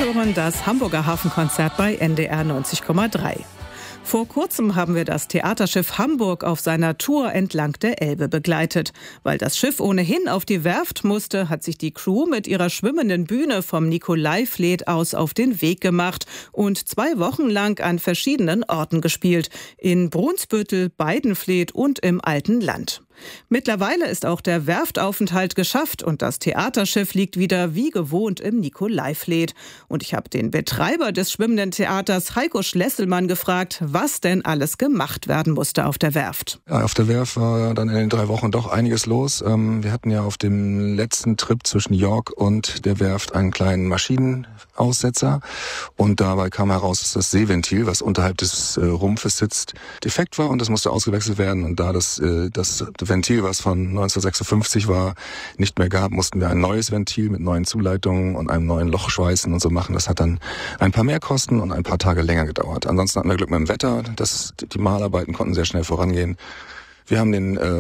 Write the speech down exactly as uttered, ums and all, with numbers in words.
hören das Hamburger Hafenkonzert bei N D R neunzig Komma drei. Vor kurzem haben wir das Theaterschiff Hamburg auf seiner Tour entlang der Elbe begleitet. Weil das Schiff ohnehin auf die Werft musste, hat sich die Crew mit ihrer schwimmenden Bühne vom Nikolaivlied aus auf den Weg gemacht und zwei Wochen lang an verschiedenen Orten gespielt. In Brunsbüttel, Beidenfleet und im Alten Land. Mittlerweile ist auch der Werftaufenthalt geschafft und das Theaterschiff liegt wieder wie gewohnt im Nikolaivlied. Und ich habe den Betreiber des schwimmenden Theaters, Heiko Schlesselmann, gefragt, was denn alles gemacht werden musste auf der Werft. Ja, auf der Werft war dann in den drei Wochen doch einiges los. Wir hatten ja auf dem letzten Trip zwischen York und der Werft einen kleinen Maschinenaussetzer. Und dabei kam heraus, dass das Seeventil, was unterhalb des Rumpfes sitzt, defekt war und das musste ausgewechselt werden. Und da das, das Ventil, was von neunzehnhundertsechsundfünfzig war, nicht mehr gab, mussten wir ein neues Ventil mit neuen Zuleitungen und einem neuen Loch schweißen und so machen. Das hat dann ein paar mehr Kosten und ein paar Tage länger gedauert. Ansonsten hatten wir Glück mit dem Wetter. Das, die Malarbeiten konnten sehr schnell vorangehen. Wir haben den äh,